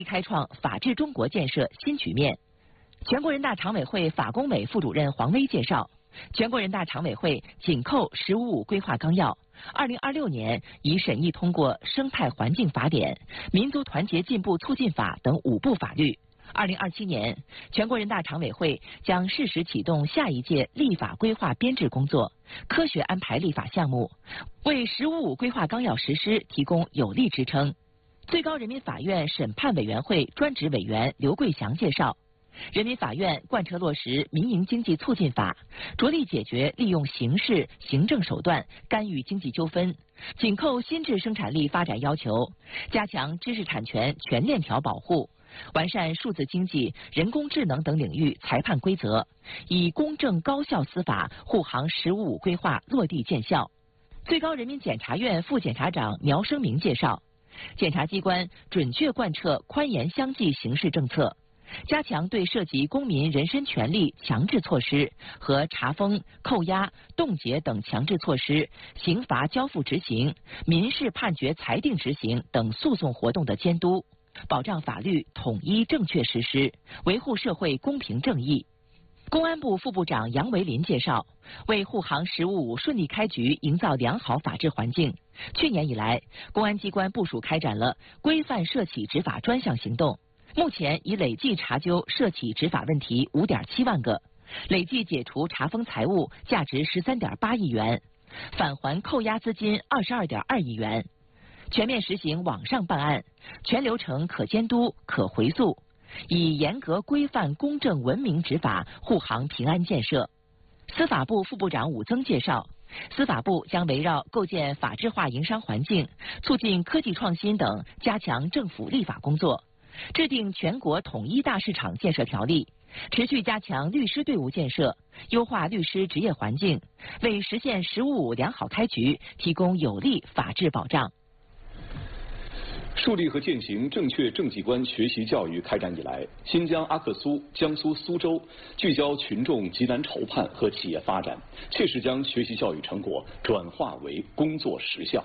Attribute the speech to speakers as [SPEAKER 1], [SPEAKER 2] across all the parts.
[SPEAKER 1] 开创法治中国建设新局面。全国人大常委会法工委副主任黄威介绍，全国人大常委会紧扣“十五五”规划纲要，2026年已审议通过《生态环境法典》《民族团结进步促进法》等5部法律。2027年，全国人大常委会将适时启动下一届立法规划编制工作，科学安排立法项目，为“十五五”规划纲要实施提供有力支撑。最高人民法院审判委员会专职委员刘桂祥介绍，人民法院贯彻落实《民营经济促进法》，着力解决利用刑事、行政手段干预经济纠纷，紧扣新质生产力发展要求，加强知识产权全链条保护，完善数字经济、人工智能等领域裁判规则，以公正高效司法护航“十五五”规划落地见效。最高人民检察院副检察长苗生明介绍，检察机关准确贯彻宽严相济刑事政策，加强对涉及公民人身权利强制措施和查封、扣押、冻结等强制措施、刑罚交付执行、民事判决裁定执行等诉讼活动的监督，保障法律统一正确实施，维护社会公平正义。公安部副部长杨维林介绍，为护航“十五五”顺利开局营造良好法治环境，去年以来，公安机关部署开展了规范涉企执法专项行动，目前已累计查究涉企执法问题5.7万个，累计解除查封财物价值13.8亿元，返还扣押资金22.2亿元，全面实行网上办案，全流程可监督、可回溯，以严格规范公正文明执法护航平安建设。司法部副部长武增介绍，司法部将围绕构建法治化营商环境、促进科技创新等，加强政府立法工作，制定全国统一大市场建设条例，持续加强律师队伍建设，优化律师职业环境，为实现“十五五”良好开局提供有力法治保障。
[SPEAKER 2] 树立和践行正确政绩观学习教育开展以来，新疆阿克苏、江苏苏州聚焦群众急难筹盼和企业发展，切实将学习教育成果转化为工作实效。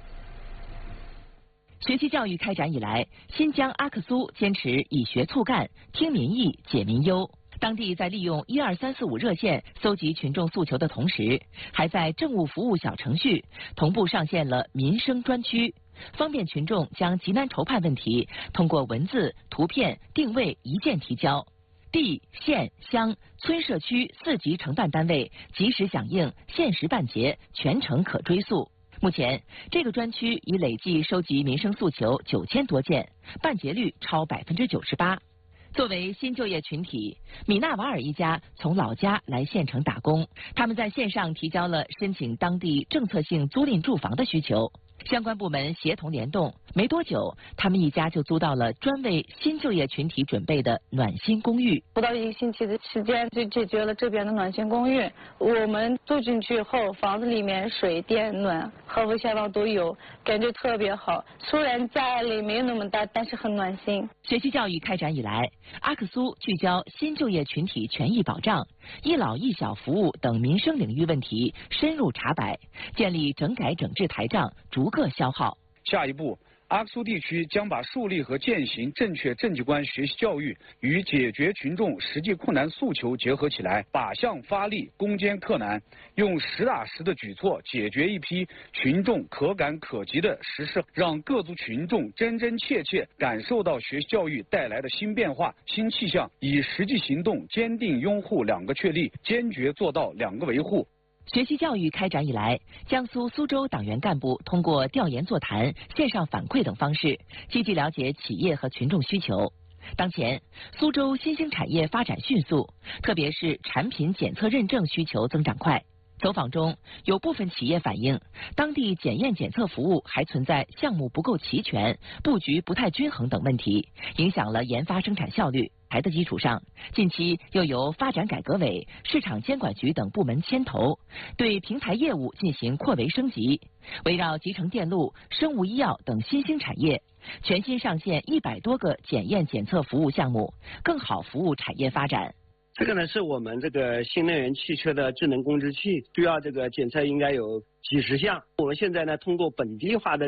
[SPEAKER 1] 学习教育开展以来，新疆阿克苏坚持以学促干、听民意、解民忧。当地在利用12345热线搜集群众诉求的同时，还在政务服务小程序同步上线了民生专区，方便群众将急难筹盼问题通过文字、图片、定位一键提交。地、县、乡、村社区4级承办单位及时响应，限时办结，全程可追溯。目前，这个专区已累计收集民生诉求9000多件，办结率超98%。作为新就业群体，米纳瓦尔一家从老家来县城打工，他们在线上提交了申请当地政策性租赁住房的需求。相关部门协同联动，没多久，他们一家就租到了专为新就业群体准备的暖心公寓。
[SPEAKER 3] 不到1个星期的时间就解决了这边的暖心公寓。我们住进去后，房子里面水电暖和微下道都有，感觉特别好。虽然家里没有那么大，但是很暖心。
[SPEAKER 1] 学习教育开展以来，阿克苏聚焦新就业群体权益保障、一老一小服务等民生领域问题，深入查摆，建立整改整治台账，逐个消耗。
[SPEAKER 4] 下一步，阿克苏地区将把树立和践行正确政绩观学习教育与解决群众实际困难诉求结合起来，靶向发力，攻坚克难，用实打实的举措解决一批群众可感可及的实事，让各族群众真真切切感受到学习教育带来的新变化、新气象，以实际行动坚定拥护2个确立，坚决做到2个维护。
[SPEAKER 1] 学习教育开展以来，江苏苏州党员干部通过调研座谈、线上反馈等方式，积极了解企业和群众需求。当前，苏州新兴产业发展迅速，特别是产品检测认证需求增长快。走访中，有部分企业反映，当地检验检测服务还存在项目不够齐全、布局不太均衡等问题，影响了研发生产效率。的基础上，近期又由发展改革委、市场监管局等部门牵头，对平台业务进行扩围升级，围绕集成电路、生物医药等新兴产业，全新上线100多个检验检测服务项目，更好服务产业发展。
[SPEAKER 5] 这个呢是我们这个新能源汽车的智能控制器，需要这个检测应该有几十项。我们现在呢通过本地化的